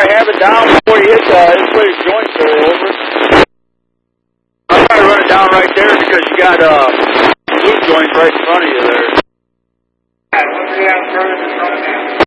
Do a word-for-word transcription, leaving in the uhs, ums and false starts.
try to have it down before you hit the, before your joints go over. I'll try to run it down right there because you got uh, loop joints right in front of you there. Yeah, look at that further in front of that.